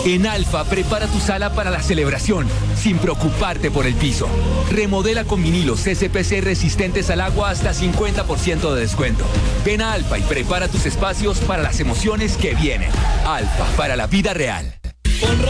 En Alfa, prepara tu sala para la celebración, sin preocuparte por el piso. Remodela con vinilos SPC resistentes al agua hasta 50% de descuento. Ven a Alfa y prepara tus espacios para las emociones que vienen. Alfa, para la vida real.